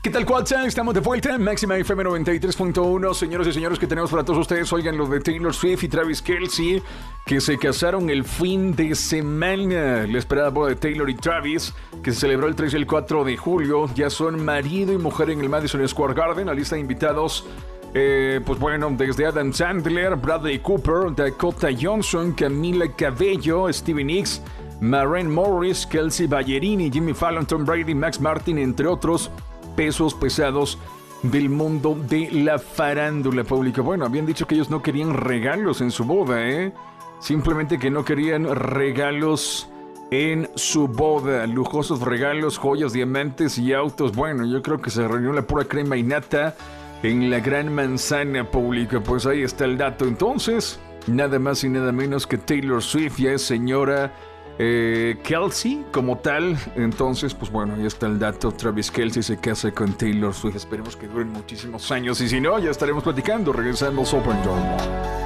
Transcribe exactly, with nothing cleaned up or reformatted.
¿Qué tal, cuatza? Estamos de vuelta en Máxima F M noventa y tres punto uno. Señoras y señores, que tenemos para todos ustedes. Oigan, los de Taylor Swift y Travis Kelce, que se casaron el fin de semana. La esperada boda de Taylor y Travis, que se celebró el tres y el cuatro de julio. Ya son marido y mujer en el Madison Square Garden. La lista de invitados, eh, pues bueno, desde Adam Sandler, Bradley Cooper, Dakota Johnson, Camila Cabello, Stevie Nicks, Maren Morris, Kelsey Ballerini, Jimmy Fallon, Tom Brady, Max Martin, entre otros pesos pesados del mundo de la farándula pública. Bueno, habían dicho que ellos no querían regalos en su boda, ¿eh? Simplemente que no querían regalos en su boda. Lujosos regalos, joyas, diamantes y autos. Bueno, yo creo que se reunió la pura crema y nata en la gran manzana pública. Pues ahí está el dato. Entonces, nada más y nada menos que Taylor Swift ya es señora Eh, Kelce como tal. Entonces, pues bueno, ahí está el dato. Travis Kelce se casa con Taylor Swift. Esperemos que duren muchísimos años, y si no, ya estaremos platicando. Regresando a Open Door.